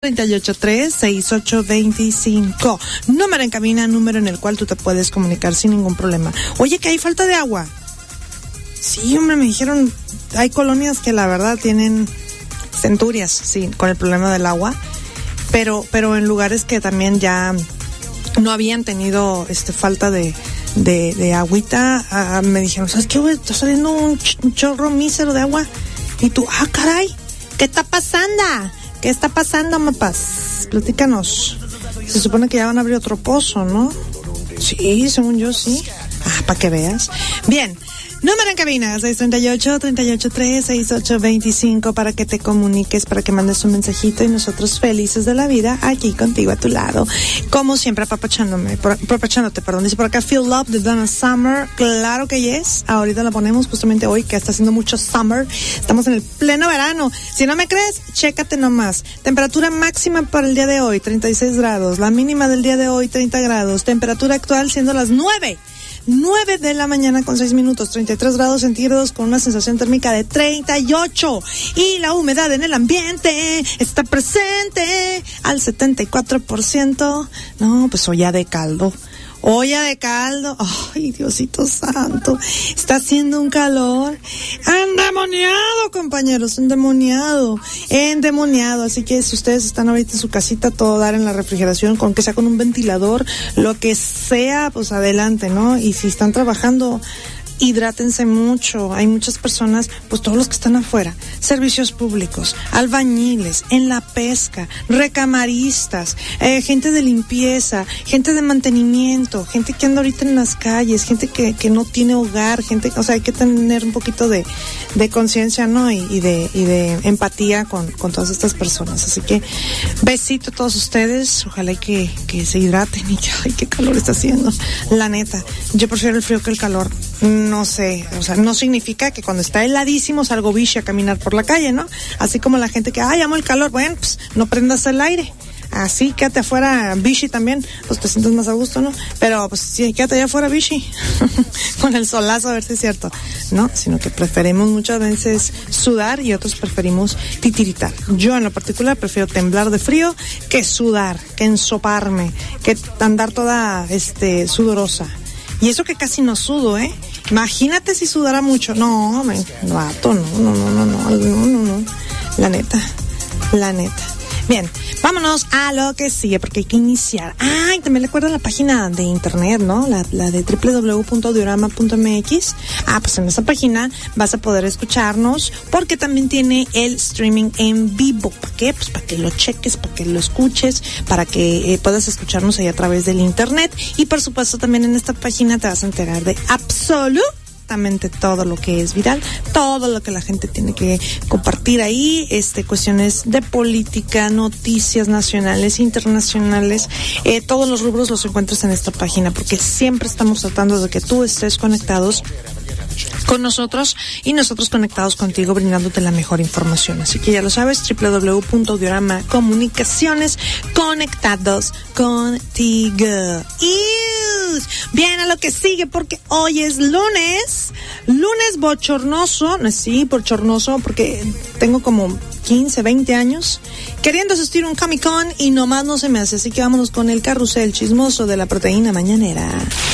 383-6825. Número en cabina, número en el cual tú te puedes comunicar sin ningún problema. Oye, que hay falta de agua. Sí, hombre, me dijeron, hay colonias que la verdad tienen centurias, sí, con el problema del agua, pero en lugares que también ya no habían tenido falta de agüita, me dijeron, ¿sabes qué, güey? Está saliendo un chorro mísero de agua. Y tú, caray, ¿qué está pasando? ¿Qué está pasando, mapas? Platícanos. Se supone que ya van a abrir otro pozo, ¿no? Sí, según yo, sí. Para que veas. Bien. Número en cabina, 638-383-6825, para que te comuniques, para que mandes un mensajito y nosotros felices de la vida aquí contigo a tu lado. Como siempre, apapachándote, dice por acá, Feel Love de Donna Summer. Claro que yes. Ahorita la ponemos justamente hoy, que está haciendo mucho summer. Estamos en el pleno verano. Si no me crees, chécate nomás. Temperatura máxima para el día de hoy, 36 grados. La mínima del día de hoy, 30 grados. Temperatura actual siendo las 9 de la mañana con 6 minutos, 33 grados centígrados con una sensación térmica de 38. Y la humedad en el ambiente está presente al 74%. No, pues olla de caldo. Ay, Diosito santo. Está haciendo un calor endemoniado, compañeros, endemoniado. Así que si ustedes están ahorita en su casita, todo dar en la refrigeración, con que sea con un ventilador, lo que sea, pues adelante, ¿no? Y si están trabajando, hidrátense mucho. Hay muchas personas, pues todos los que están afuera, servicios públicos, albañiles, en la pesca, recamaristas, gente de limpieza, gente de mantenimiento, gente que anda ahorita en las calles, gente que no tiene hogar, o sea, hay que tener un poquito de conciencia, ¿no? Y de empatía con todas estas personas. Así que besito a todos ustedes, ojalá que se hidraten y ay, qué calor está haciendo. La neta, yo prefiero el frío que el calor. No sé, o sea, no significa que cuando está heladísimo salgo bichi a caminar por la calle, ¿no? Así como la gente que, amo el calor, bueno, pues no prendas el aire. Así, quédate afuera bichi también, pues te sientes más a gusto, ¿no? Pero pues sí, quédate allá afuera bichi, con el solazo, a ver si es cierto, ¿no? Sino que preferimos muchas veces sudar y otros preferimos titiritar. Yo en lo particular prefiero temblar de frío que sudar, que ensoparme, que andar toda, sudorosa. Y eso que casi no sudo, ¿eh? Imagínate si sudara mucho. No, vato, no. La neta. Bien, vámonos a lo que sigue, porque hay que iniciar. Y también recuerda la página de internet, ¿no? La de www.diorama.mx. Pues en esa página vas a poder escucharnos, porque también tiene el streaming en vivo. ¿Para qué? Pues para que lo cheques, para que lo escuches, para que puedas escucharnos ahí a través del internet. Y por supuesto también en esta página te vas a enterar de absolutamente todo lo que es viral, todo lo que la gente tiene que compartir ahí, cuestiones de política, noticias nacionales, internacionales, todos los rubros los encuentras en esta página, porque siempre estamos tratando de que tú estés conectados con nosotros y nosotros conectados contigo, brindándote la mejor información. Así que ya lo sabes, www.diorama Comunicaciones, conectados contigo. Y bien, a lo que sigue, porque hoy es lunes bochornoso, bochornoso, porque tengo como 15, 20 años queriendo asistir a un Comic Con y nomás no se me hace. Así que vámonos con el carrusel chismoso de la proteína mañanera.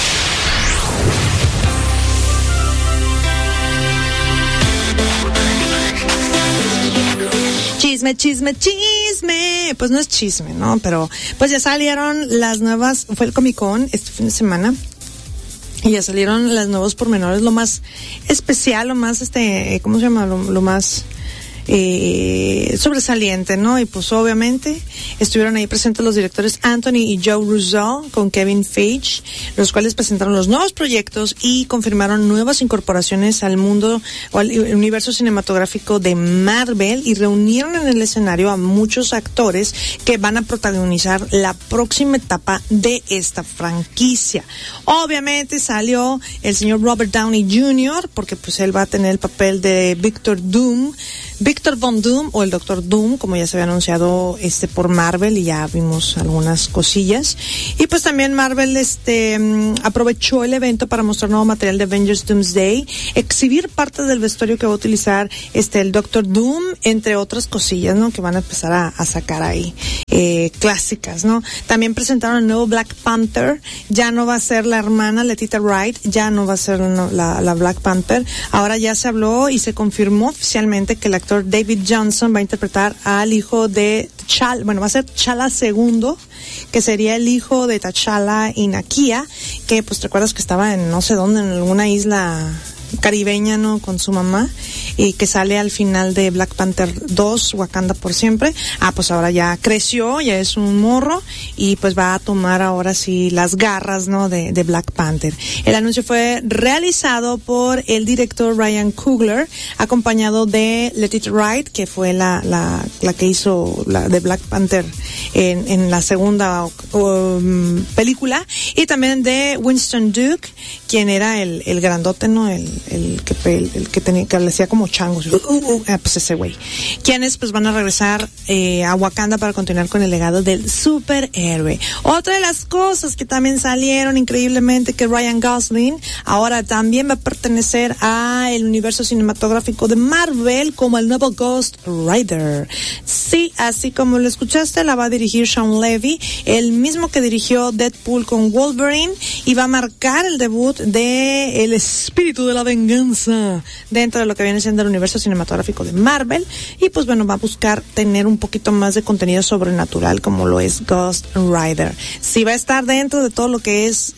Chisme. Pues no es chisme, ¿no? Pero pues ya salieron las nuevas, fue el Comic Con este fin de semana, y ya salieron los nuevos pormenores, lo más especial, lo más, ¿cómo se llama? Lo más sobresaliente, ¿no? Y pues obviamente estuvieron ahí presentes los directores Anthony y Joe Russo con Kevin Feige, los cuales presentaron los nuevos proyectos y confirmaron nuevas incorporaciones al mundo o al universo cinematográfico de Marvel, y reunieron en el escenario a muchos actores que van a protagonizar la próxima etapa de esta franquicia. Obviamente salió el señor Robert Downey Jr., porque pues él va a tener el papel de Victor Doom, Victor Von Doom, o el Doctor Doom, como ya se había anunciado por Marvel, y ya vimos algunas cosillas. Y pues también Marvel aprovechó el evento para mostrar nuevo material de Avengers Doomsday, exhibir parte del vestuario que va a utilizar el Doctor Doom, entre otras cosillas, ¿no? Que van a empezar a sacar ahí, clásicas, ¿no? También presentaron el nuevo Black Panther. Ya no va a ser la hermana Letitia Wright, ya no va a ser la Black Panther. Ahora ya se habló y se confirmó oficialmente que el actor David Johnson va a interpretar al hijo de T'Challa, bueno, va a ser T'Challa II, que sería el hijo de T'Challa y Nakia, que pues te acuerdas que estaba en no sé dónde, en alguna isla caribeña, ¿no? Con su mamá, y que sale al final de Black Panther 2, Wakanda por siempre. Pues ahora ya creció, ya es un morro, y pues va a tomar ahora sí las garras, ¿no? De Black Panther. El anuncio fue realizado por el director Ryan Coogler, acompañado de Letitia Wright, que fue la que hizo la de Black Panther en la segunda película, y también de Winston Duke, quien era el grandote, ¿no? El que tenía, que le hacía como changos, pues ese güey. Quienes pues van a regresar a Wakanda para continuar con el legado del superhéroe. Otra de las cosas que también salieron increíblemente, que Ryan Gosling ahora también va a pertenecer a el universo cinematográfico de Marvel como el nuevo Ghost Rider. Sí, así como lo escuchaste, la va a dirigir Sean Levy, el mismo que dirigió Deadpool con Wolverine, y va a marcar el debut de el espíritu de la venganza dentro de lo que viene siendo el universo cinematográfico de Marvel. Y pues bueno, va a buscar tener un poquito más de contenido sobrenatural, como lo es Ghost Rider. Si va a estar dentro de todo lo que es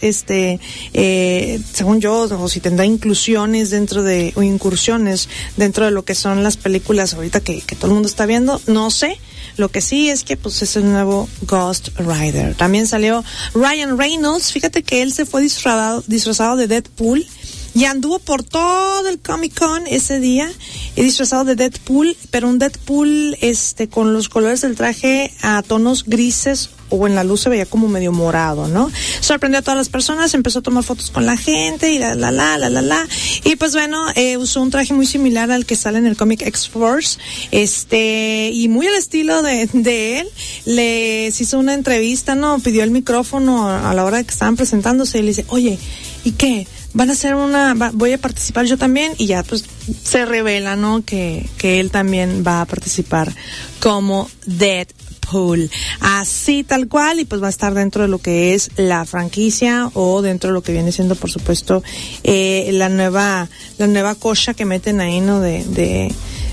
según yo, o si tendrá inclusiones dentro de, o incursiones dentro de lo que son las películas ahorita que todo el mundo está viendo, no sé. Lo que sí es que pues es el nuevo Ghost Rider. También salió Ryan Reynolds. Fíjate que él se fue disfrazado de Deadpool y anduvo por todo el Comic-Con ese día disfrazado de Deadpool, pero un Deadpool con los colores del traje a tonos grises, o en la luz se veía como medio morado, ¿no? Sorprendió a todas las personas, empezó a tomar fotos con la gente y y pues bueno, usó un traje muy similar al que sale en el cómic X-Force, y muy al estilo de él. Les hizo una entrevista, ¿no? Pidió el micrófono a la hora de que estaban presentándose y le dice, oye, ¿y qué? Van a hacer voy a participar yo también, y ya pues se revela, ¿no? Que él también va a participar como Deadpool, así tal cual, y pues va a estar dentro de lo que es la franquicia, o dentro de lo que viene siendo, por supuesto, la nueva cocha que meten ahí, ¿no? del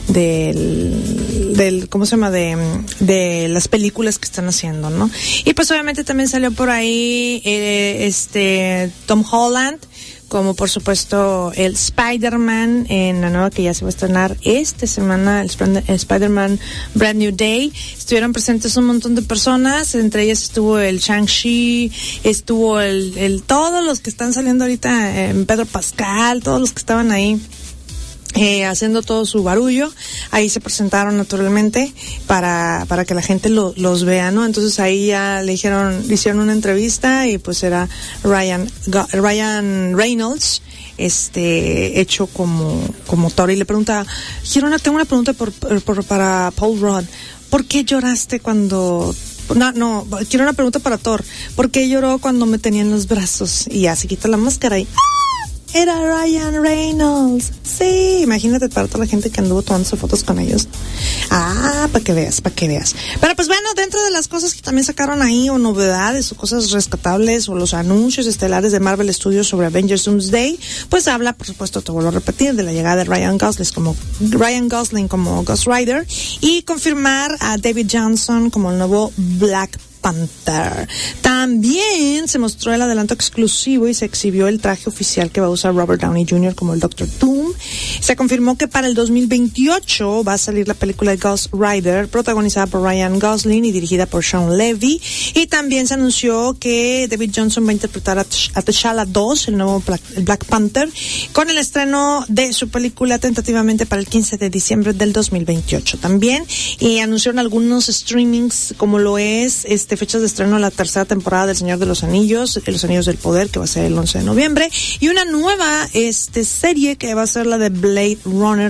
¿cómo se llama? De las películas que están haciendo, ¿no? Y pues obviamente también salió por ahí Tom Holland, como por supuesto el Spider-Man en la nueva que ya se va a estrenar esta semana, el Spider-Man Brand New Day. Estuvieron presentes un montón de personas, entre ellas estuvo el Shang-Chi, estuvo todos los que están saliendo ahorita, Pedro Pascal, todos los que estaban ahí haciendo todo su barullo. Ahí se presentaron naturalmente para que la gente los vea, ¿no? Entonces ahí ya le hicieron una entrevista, y pues era Ryan Reynolds, hecho como Thor, y le pregunta, tengo una pregunta para Paul Rudd. ¿Por qué lloraste cuando... No, quiero una pregunta para Thor. ¿Por qué lloró cuando me tenía en los brazos? Y ya se quita la máscara y... era Ryan Reynolds. Sí, imagínate para toda la gente que anduvo tomándose fotos con ellos. Para que veas. Pero pues bueno, dentro de las cosas que también sacaron ahí, o novedades, o cosas rescatables, o los anuncios estelares de Marvel Studios sobre Avengers Doomsday, pues habla, por supuesto, te vuelvo a repetir, de la llegada de Ryan Gosling como Ghost Rider, y confirmar a David Johnson como el nuevo Black Panther. También se mostró el adelanto exclusivo y se exhibió el traje oficial que va a usar Robert Downey Jr. como el Doctor Doom. Se confirmó que para el 2028 va a salir la película de Ghost Rider, protagonizada por Ryan Gosling y dirigida por Sean Levy. Y también se anunció que David Johnson va a interpretar a T'Challa 2, el nuevo Black Panther, con el estreno de su película tentativamente para el 15 de diciembre del 2028 también. Y anunciaron algunos streamings, como lo es fechas de estreno de la tercera temporada temporada del Señor de los Anillos del Poder, que va a ser el 11 de noviembre, y una nueva serie que va a ser la de Blade Runner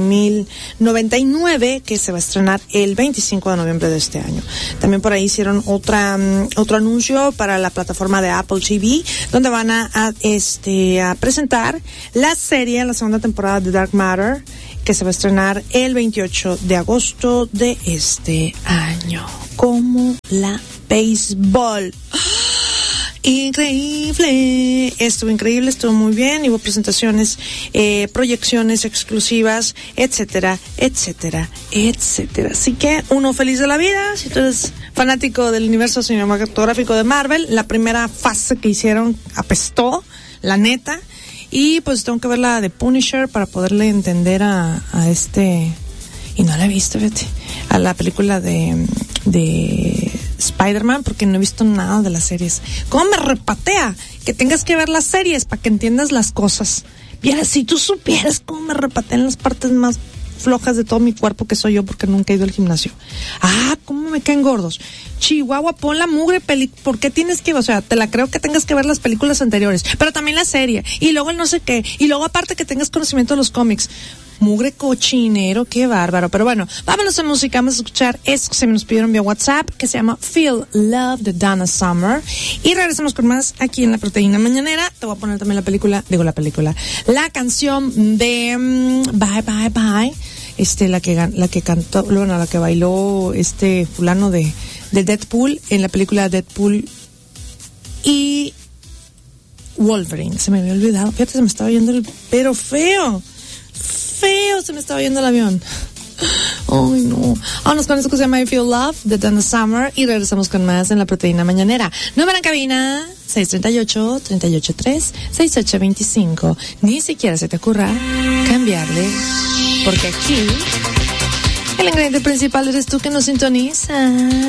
2099, que se va a estrenar el 25 de noviembre de este año. También por ahí hicieron otro anuncio para la plataforma de Apple TV, donde van a presentar la segunda temporada de Dark Matter, que se va a estrenar el 28 de agosto de este año. Como la béisbol. Increíble. Estuvo increíble, estuvo muy bien. Hubo presentaciones, proyecciones exclusivas, etcétera, etcétera, etcétera. Así que uno feliz de la vida. Si tú eres fanático del universo cinematográfico de Marvel, la primera fase que hicieron apestó, la neta. Y pues tengo que ver la de Punisher para poderle entender a y no la he visto, fíjate, a la película de Spider-Man, porque no he visto nada de las series. ¿Cómo me repatea que tengas que ver las series para que entiendas las cosas? Mira, si tú supieras cómo me repatean las partes más flojas de todo mi cuerpo, que soy yo, porque nunca he ido al gimnasio. Cómo me caen gordos. Chihuahua, pon la mugre ¿por qué tienes que, te la creo que tengas que ver las películas anteriores, pero también la serie, y luego el no sé qué, y luego aparte que tengas conocimiento de los cómics. Mugre cochinero, qué bárbaro. Pero bueno, vámonos a música. Vamos a escuchar esto que se nos pidieron vía WhatsApp, que se llama Feel Love de Donna Summer, y regresamos con más aquí en La Proteína Mañanera. Te voy a poner también la canción de Bye Bye Bye, la que cantó, bueno, la que bailó fulano de Deadpool en la película Deadpool y Wolverine. Se me había olvidado, fíjate, se me estaba yendo pero feo, se me estaba yendo el avión. Ay, no. Vámonos con esto que se llama I Feel Love de Donna Summer, y regresamos con más en La Proteína Mañanera. Número en cabina 638-383-6825. Ni siquiera se te ocurra cambiarle, porque aquí el ingrediente principal eres tú, que nos sintoniza.